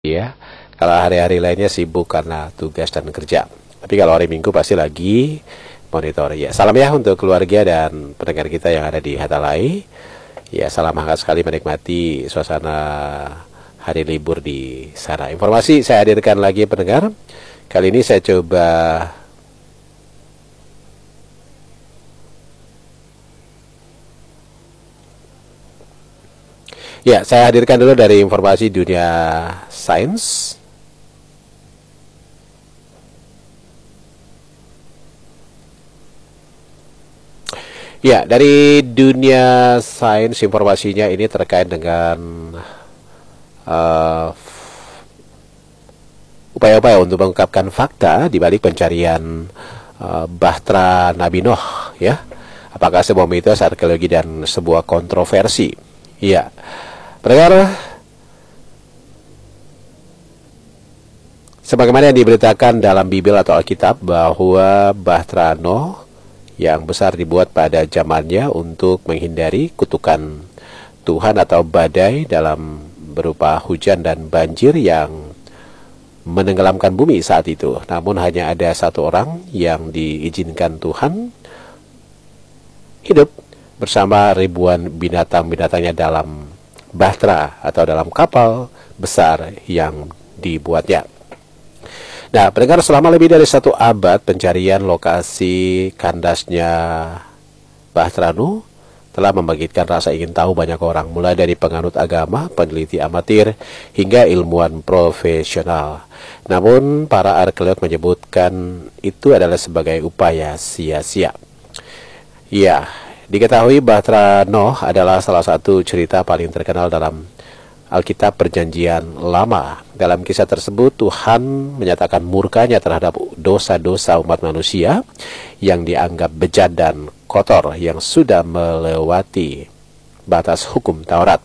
ya. Kalau hari-hari lainnya sibuk karena tugas dan kerja. Tapi kalau hari Minggu pasti lagi monitor ya. Salam ya untuk keluarga dan pendengar kita yang ada di Hatalai. Ya, salam hangat sekali menikmati suasana hari libur di sana. Informasi saya hadirkan lagi pendengar. Kali ini saya coba ya, saya hadirkan dulu dari informasi dunia sains. Ya, dari dunia sains informasinya ini terkait dengan upaya-upaya untuk mengungkapkan fakta di balik pencarian Bahtera Nabi Nuh, ya. Apakah sebuah mitos, arkeologi, dan sebuah kontroversi? Ya, pendengar, sebagaimana yang diberitakan dalam Bible atau Alkitab bahwa Bahtera Nuh yang besar dibuat pada zamannya untuk menghindari kutukan Tuhan atau badai dalam berupa hujan dan banjir yang menenggelamkan bumi saat itu. Namun hanya ada satu orang yang diizinkan Tuhan hidup bersama ribuan binatang-binatangnya dalam bahtera atau dalam kapal besar yang dibuatnya. Nah, pendengar, selama lebih dari 1 abad pencarian lokasi kandasnya Bahtera Nuh telah membangkitkan rasa ingin tahu banyak orang, mulai dari penganut agama, peneliti amatir, hingga ilmuwan profesional. Namun, para arkeolog menyebutkan itu adalah sebagai upaya sia-sia. Ya, diketahui Bahtera Nuh adalah salah satu cerita paling terkenal dalam Alkitab Perjanjian Lama. Dalam kisah tersebut, Tuhan menyatakan murkanya terhadap dosa-dosa umat manusia yang dianggap bejat dan kotor, yang sudah melewati batas hukum Taurat.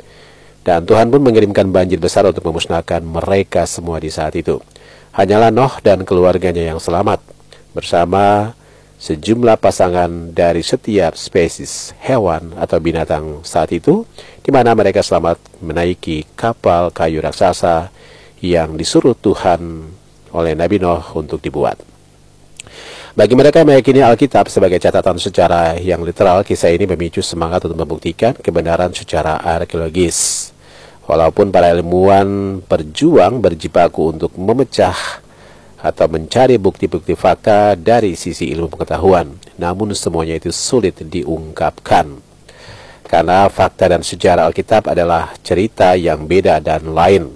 Dan Tuhan pun mengirimkan banjir besar untuk memusnahkan mereka semua di saat itu. Hanyalah Nuh dan keluarganya yang selamat, bersama sejumlah pasangan dari setiap spesies hewan atau binatang saat itu, di mana mereka selamat menaiki kapal kayu raksasa yang disuruh Tuhan oleh Nabi Nuh untuk dibuat. Bagi mereka yang meyakini Alkitab sebagai catatan sejarah yang literal, kisah ini memicu semangat untuk membuktikan kebenaran secara arkeologis. Walaupun para ilmuwan berjuang berjibaku untuk memecah atau mencari bukti-bukti fakta dari sisi ilmu pengetahuan, namun semuanya itu sulit diungkapkan. Karena fakta dan sejarah Alkitab adalah cerita yang beda dan lain.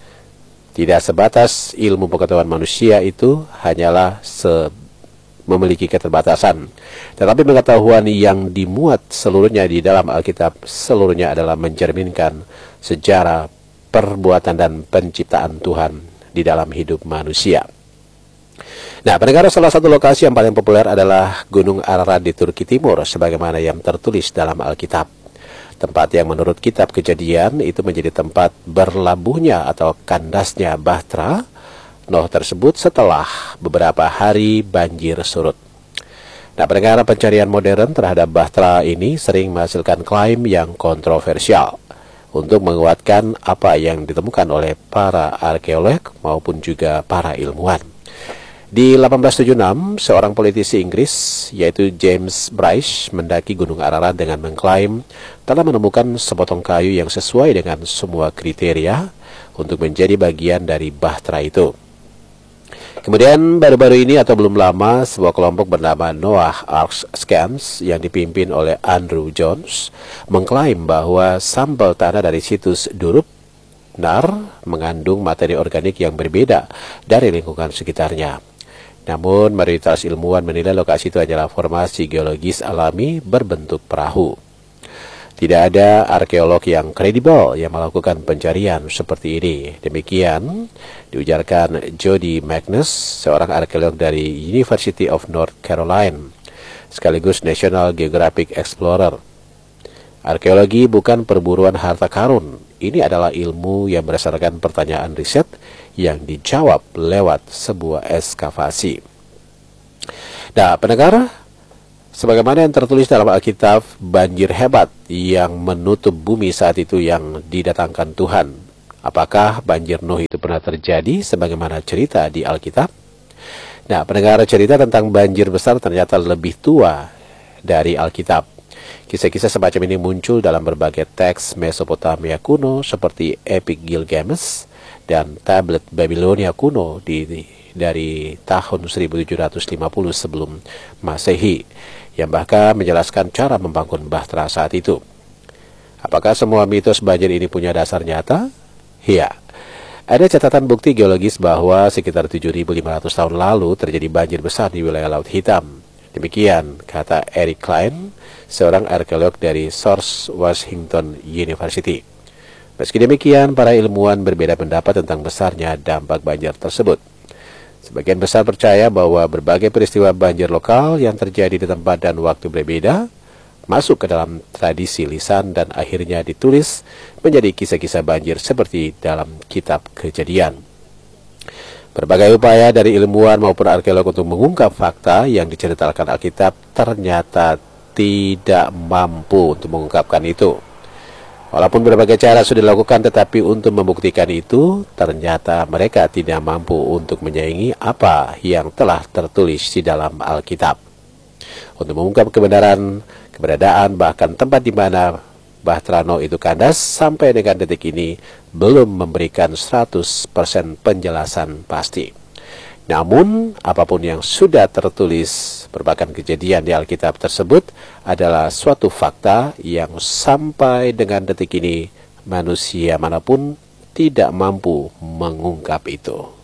Tidak sebatas ilmu pengetahuan manusia itu hanyalah memiliki keterbatasan. Tetapi pengetahuan yang dimuat seluruhnya di dalam Alkitab seluruhnya adalah mencerminkan sejarah perbuatan dan penciptaan Tuhan di dalam hidup manusia. Nah, pendengar, salah satu lokasi yang paling populer adalah Gunung Ararat di Turki Timur, sebagaimana yang tertulis dalam Alkitab. Tempat yang menurut kitab Kejadian itu menjadi tempat berlabuhnya atau kandasnya Bahtera Nuh tersebut setelah beberapa hari banjir surut. Nah, pendengar, pencarian modern terhadap Bahtera ini sering menghasilkan klaim yang kontroversial untuk menguatkan apa yang ditemukan oleh para arkeolog maupun juga para ilmuwan. Di 1876, seorang politisi Inggris, yaitu James Bryce, mendaki Gunung Ararat dengan mengklaim telah menemukan sepotong kayu yang sesuai dengan semua kriteria untuk menjadi bagian dari bahtera itu. Kemudian baru-baru ini atau belum lama, sebuah kelompok bernama Noah Ark Scams yang dipimpin oleh Andrew Jones mengklaim bahwa sampel tanah dari situs Durup Nar mengandung materi organik yang berbeda dari lingkungan sekitarnya. Namun, mayoritas ilmuwan menilai lokasi itu adalah formasi geologis alami berbentuk perahu. Tidak ada arkeolog yang kredibel yang melakukan pencarian seperti ini. Demikian diujarkan Jody Magnus, seorang arkeolog dari University of North Carolina, sekaligus National Geographic Explorer. Arkeologi bukan perburuan harta karun. Ini adalah ilmu yang berdasarkan pertanyaan riset yang dijawab lewat sebuah ekskavasi. Nah, pendengar, sebagaimana yang tertulis dalam Alkitab, banjir hebat yang menutup bumi saat itu yang didatangkan Tuhan Apakah banjir Nuh itu pernah terjadi sebagaimana cerita di Alkitab? Nah, pendengar, cerita tentang banjir besar ternyata lebih tua dari Alkitab. Kisah-kisah semacam ini muncul dalam berbagai teks Mesopotamia kuno seperti Epik Gilgamesh dan tablet Babilonia kuno dari tahun 1750 sebelum Masehi, yang bahkan menjelaskan cara membangun Bahtera saat itu. Apakah semua mitos banjir ini punya dasar nyata? Ya. Ada catatan bukti geologis bahwa sekitar 7.500 tahun lalu terjadi banjir besar di wilayah Laut Hitam. Demikian kata Eric Klein, seorang arkeolog dari George Washington University. Meski demikian, para ilmuwan berbeda pendapat tentang besarnya dampak banjir tersebut. Sebagian besar percaya bahwa berbagai peristiwa banjir lokal yang terjadi di tempat dan waktu berbeda masuk ke dalam tradisi lisan dan akhirnya ditulis menjadi kisah-kisah banjir seperti dalam kitab Kejadian. Berbagai upaya dari ilmuwan maupun arkeolog untuk mengungkap fakta yang diceritakan Alkitab ternyata tidak mampu untuk mengungkapkan itu. Walaupun berbagai cara sudah dilakukan, tetapi untuk membuktikan itu, ternyata mereka tidak mampu untuk menyaingi apa yang telah tertulis di dalam Alkitab. Untuk mengungkap keberadaan bahkan tempat di mana Bahtera Nuh itu kandas, sampai dengan detik ini belum memberikan 100% penjelasan pasti. Namun, apapun yang sudah tertulis berbagai kejadian di Alkitab tersebut adalah suatu fakta yang sampai dengan detik ini manusia manapun tidak mampu mengungkap itu.